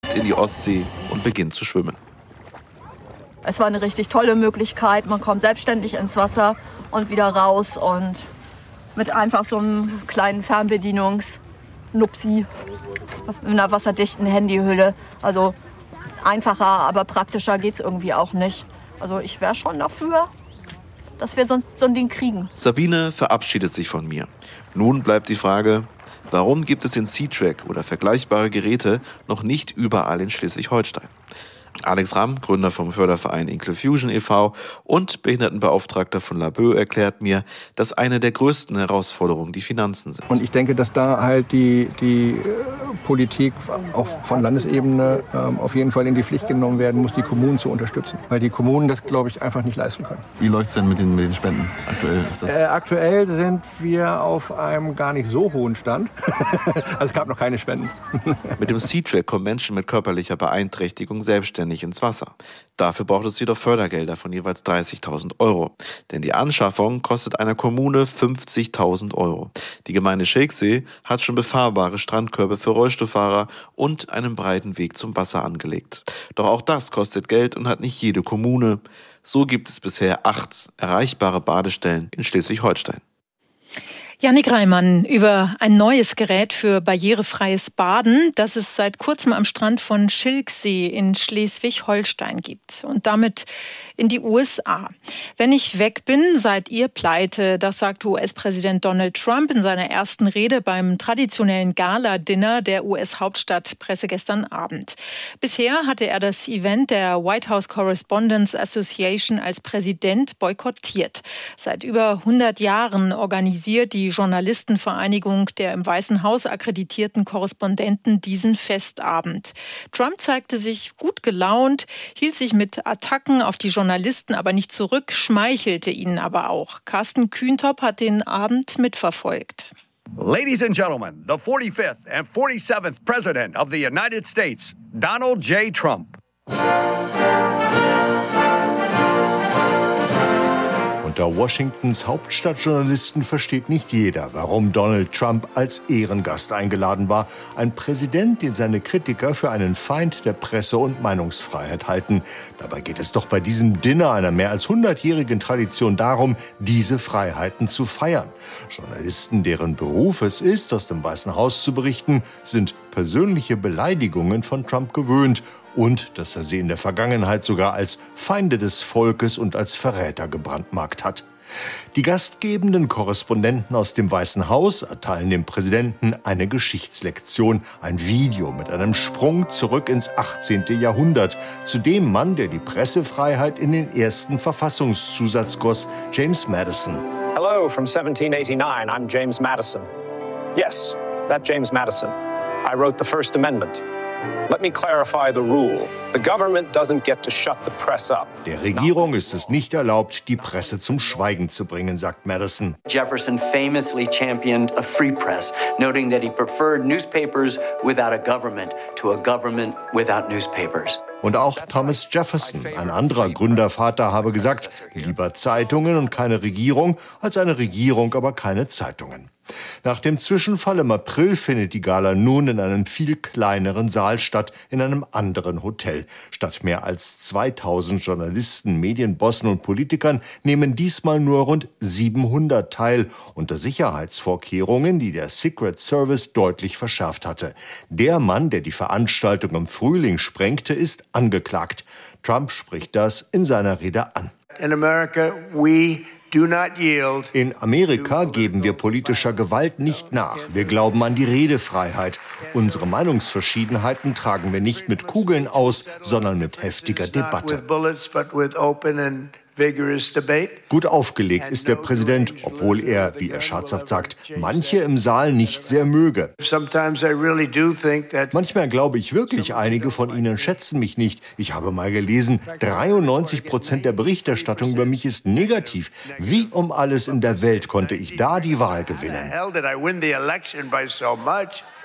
direkt in die Ostsee und beginnt zu schwimmen. Es war eine richtig tolle Möglichkeit. Man kommt selbstständig ins Wasser und wieder raus und mit einfach so einem kleinen Fernbedienungs-Nupsi in einer wasserdichten Handyhülle. Also einfacher, aber praktischer geht es irgendwie auch nicht. Also ich wäre schon dafür, dass wir so ein Ding kriegen. Sabine verabschiedet sich von mir. Nun bleibt die Frage, warum gibt es den Sea-Track oder vergleichbare Geräte noch nicht überall in Schleswig-Holstein? Alex Ramm, Gründer vom Förderverein Inclufusion e.V. und Behindertenbeauftragter von Laboe, erklärt mir, dass eine der größten Herausforderungen die Finanzen sind. Und ich denke, dass da halt die Politik auch von Landesebene auf jeden Fall in die Pflicht genommen werden muss, die Kommunen zu unterstützen. Weil die Kommunen das, glaube ich, einfach nicht leisten können. Wie läuft es denn mit den Spenden aktuell? Aktuell sind wir auf einem gar nicht so hohen Stand. Also es gab noch keine Spenden. Mit dem Sea-Track kommen Menschen mit körperlicher Beeinträchtigung selbstständig ins Wasser. Dafür braucht es jedoch Fördergelder von jeweils 30.000 €. Denn die Anschaffung kostet einer Kommune 50.000 €. Die Gemeinde Schilksee hat schon befahrbare Strandkörbe für Rollstuhlfahrer und einen breiten Weg zum Wasser angelegt. Doch auch das kostet Geld und hat nicht jede Kommune. So gibt es bisher 8 erreichbare Badestellen in Schleswig-Holstein. Jannik Reimann über ein neues Gerät für barrierefreies Baden, das es seit kurzem am Strand von Schilksee in Schleswig-Holstein gibt und damit in die USA. Wenn ich weg bin, seid ihr pleite, das sagte US-Präsident Donald Trump in seiner ersten Rede beim traditionellen Gala-Dinner der US-Hauptstadtpresse gestern Abend. Bisher hatte er das Event der White House Correspondents Association als Präsident boykottiert. Seit über 100 Jahren organisiert die Journalistenvereinigung der im Weißen Haus akkreditierten Korrespondenten diesen Festabend. Trump zeigte sich gut gelaunt, hielt sich mit Attacken auf die Journalisten aber nicht zurück, schmeichelte ihnen aber auch. Carsten Kühntop hat den Abend mitverfolgt. Ladies and gentlemen, the 45th and 47th President of the United States, Donald J. Trump. Unter Washingtons Hauptstadtjournalisten versteht nicht jeder, warum Donald Trump als Ehrengast eingeladen war. Ein Präsident, den seine Kritiker für einen Feind der Presse- und Meinungsfreiheit halten. Dabei geht es doch bei diesem Dinner einer mehr als 100-jährigen Tradition darum, diese Freiheiten zu feiern. Journalisten, deren Beruf es ist, aus dem Weißen Haus zu berichten, sind persönliche Beleidigungen von Trump gewöhnt. Und dass er sie in der Vergangenheit sogar als Feinde des Volkes und als Verräter gebrandmarkt hat. Die gastgebenden Korrespondenten aus dem Weißen Haus erteilen dem Präsidenten eine Geschichtslektion, ein Video mit einem Sprung zurück ins 18. Jahrhundert, zu dem Mann, der die Pressefreiheit in den ersten Verfassungszusatz goss, James Madison. Hello from 1789, I'm James Madison. Yes, that James Madison. I wrote the First Amendment. Let me clarify the rule. The government doesn't get to shut the press up. Der Regierung ist es nicht erlaubt, die Presse zum Schweigen zu bringen, sagt Madison. Jefferson famously championed a free press, noting that he preferred newspapers without a government to a government without newspapers. Und auch Thomas Jefferson, ein anderer Gründervater, habe gesagt, lieber Zeitungen und keine Regierung, als eine Regierung, aber keine Zeitungen. Nach dem Zwischenfall im April findet die Gala nun in einem viel kleineren Saal statt, in einem anderen Hotel. Statt mehr als 2000 Journalisten, Medienbossen und Politikern nehmen diesmal nur rund 700 teil, unter Sicherheitsvorkehrungen, die der Secret Service deutlich verschärft hatte. Der Mann, der die Veranstaltung im Frühling sprengte, ist angeklagt. Trump spricht das in seiner Rede an. In Amerika geben wir politischer Gewalt nicht nach. Wir glauben an die Redefreiheit. Unsere Meinungsverschiedenheiten tragen wir nicht mit Kugeln aus, sondern mit heftiger Debatte. Gut aufgelegt ist der Präsident, obwohl er, wie er scherzhaft sagt, manche im Saal nicht sehr möge. Manchmal glaube ich wirklich, einige von ihnen schätzen mich nicht. Ich habe mal gelesen, 93% der Berichterstattung über mich ist negativ. Wie um alles in der Welt konnte ich da die Wahl gewinnen?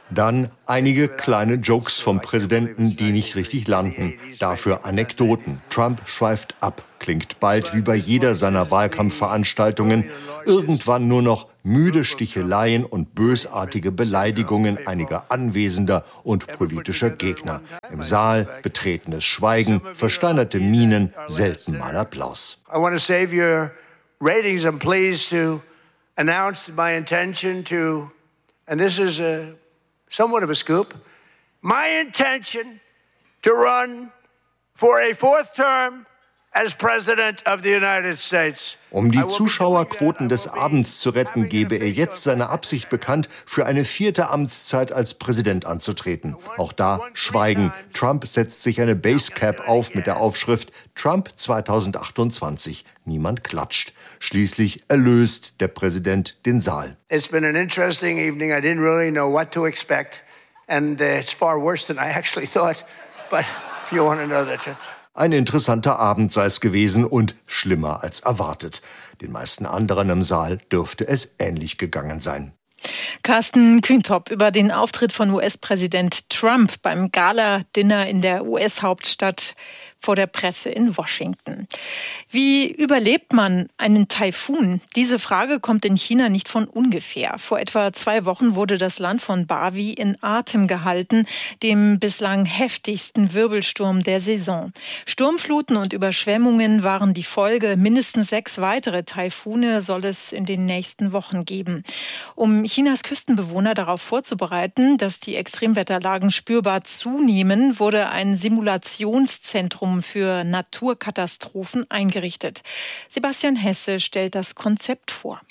Dann einige kleine Jokes vom Präsidenten, die nicht richtig landen. Dafür Anekdoten. Trump schweift ab, klingt bald wie bei jeder seiner Wahlkampfveranstaltungen. Irgendwann nur noch müde Sticheleien und bösartige Beleidigungen einiger Anwesender und politischer Gegner. Im Saal betretenes Schweigen, versteinerte Mienen, selten mal Applaus. I want to save your ratings. I'm pleased to announce my intention to, and this is somewhat of a scoop, my intention to run for a fourth term as President of the United States. Um die Zuschauerquoten des Abends zu retten, gebe er jetzt seine Absicht bekannt, für eine 4. Amtszeit als Präsident anzutreten. Auch da Schweigen. Trump setzt sich eine Basecap auf mit der Aufschrift Trump 2028. Niemand klatscht. Schließlich erlöst der Präsident den Saal. It's been an interesting evening. I didn't really know what to expect. And it's far worse than I actually thought. But if you want to know that. Ein interessanter Abend sei es gewesen und schlimmer als erwartet. Den meisten anderen im Saal dürfte es ähnlich gegangen sein. Carsten Kühntop über den Auftritt von US-Präsident Trump beim Gala-Dinner in der US-Hauptstadt vor der Presse in Washington. Wie überlebt man einen Taifun? Diese Frage kommt in China nicht von ungefähr. Vor etwa 2 Wochen wurde das Land von Bavi in Atem gehalten, dem bislang heftigsten Wirbelsturm der Saison. Sturmfluten und Überschwemmungen waren die Folge. Mindestens 6 weitere Taifune soll es in den nächsten Wochen geben. Um Chinas Küstenbewohner darauf vorzubereiten, dass die Extremwetterlagen spürbar zunehmen, wurde ein Simulationszentrum für Naturkatastrophen eingerichtet. Sebastian Hesse stellt das Konzept vor.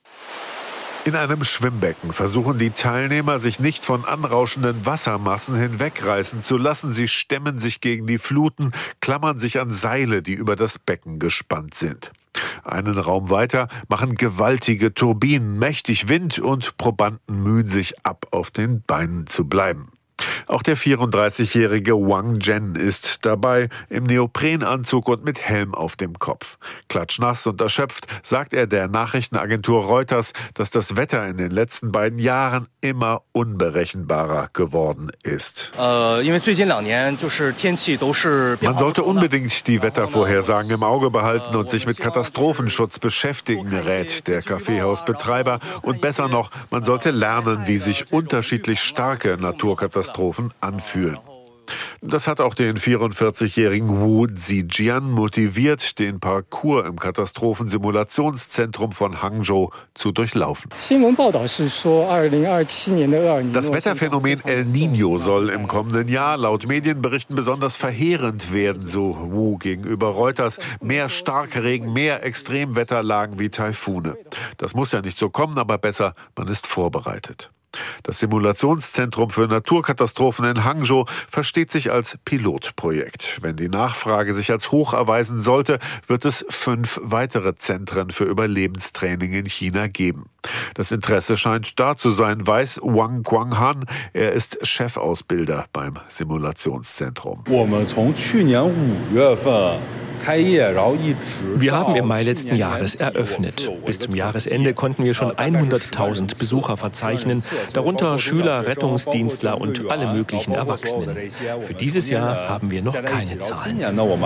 In einem Schwimmbecken versuchen die Teilnehmer, sich nicht von anrauschenden Wassermassen hinwegreißen zu lassen. Sie stemmen sich gegen die Fluten, klammern sich an Seile, die über das Becken gespannt sind. Einen Raum weiter machen gewaltige Turbinen mächtig Wind und Probanden mühen sich ab, auf den Beinen zu bleiben. Auch der 34-jährige Wang Zhen ist dabei, im Neoprenanzug und mit Helm auf dem Kopf. Klatschnass und erschöpft sagt er der Nachrichtenagentur Reuters, dass das Wetter in den letzten 2 Jahren immer unberechenbarer geworden ist. Man sollte unbedingt die Wettervorhersagen im Auge behalten und sich mit Katastrophenschutz beschäftigen, rät der Kaffeehausbetreiber. Und besser noch, man sollte lernen, wie sich unterschiedlich starke Naturkatastrophen anfühlen. Das hat auch den 44-jährigen Wu Zijian motiviert, den Parcours im Katastrophensimulationszentrum von Hangzhou zu durchlaufen. Das Wetterphänomen El Niño soll im kommenden Jahr laut Medienberichten besonders verheerend werden, so Wu gegenüber Reuters. Mehr Starkregen, mehr Extremwetterlagen wie Taifune. Das muss ja nicht so kommen, aber besser, man ist vorbereitet. Das Simulationszentrum für Naturkatastrophen in Hangzhou versteht sich als Pilotprojekt. Wenn die Nachfrage sich als hoch erweisen sollte, wird es 5 weitere Zentren für Überlebenstraining in China geben. Das Interesse scheint da zu sein, weiß Wang Guanghan. Er ist Chefausbilder beim Simulationszentrum. Wir haben im Mai letzten Jahres eröffnet. Bis zum Jahresende konnten wir schon 100.000 Besucher verzeichnen, darunter Schüler, Rettungsdienstler und alle möglichen Erwachsenen. Für dieses Jahr haben wir noch keine Zahlen.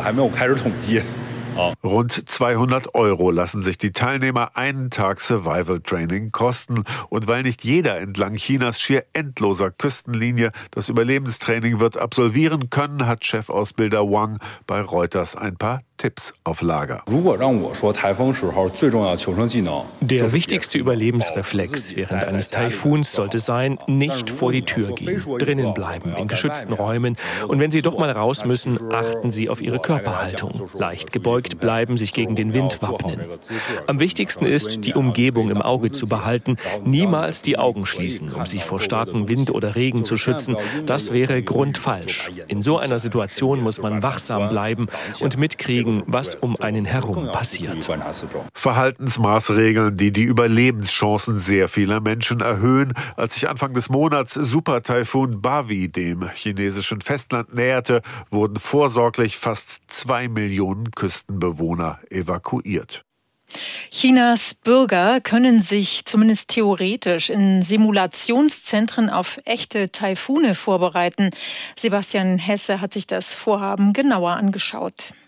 Rund 200 € lassen sich die Teilnehmer einen Tag Survival Training kosten. Und weil nicht jeder entlang Chinas schier endloser Küstenlinie das Überlebenstraining wird absolvieren können, hat Chefausbilder Wang bei Reuters ein paar Tipps auf Lager. Der wichtigste Überlebensreflex während eines Taifuns sollte sein, nicht vor die Tür gehen, drinnen bleiben, in geschützten Räumen. Und wenn Sie doch mal raus müssen, achten Sie auf Ihre Körperhaltung. Leicht gebeugt bleiben, sich gegen den Wind wappnen. Am wichtigsten ist, die Umgebung im Auge zu behalten, niemals die Augen schließen, um sich vor starkem Wind oder Regen zu schützen. Das wäre grundfalsch. In so einer Situation muss man wachsam bleiben und mitkriegen, was um einen herum passiert. Verhaltensmaßregeln, die die Überlebenschancen sehr vieler Menschen erhöhen. Als sich Anfang des Monats Super-Taifun Bavi dem chinesischen Festland näherte, wurden vorsorglich fast 2 Millionen Küstenbewohner evakuiert. Chinas Bürger können sich zumindest theoretisch in Simulationszentren auf echte Taifune vorbereiten. Sebastian Hesse hat sich das Vorhaben genauer angeschaut.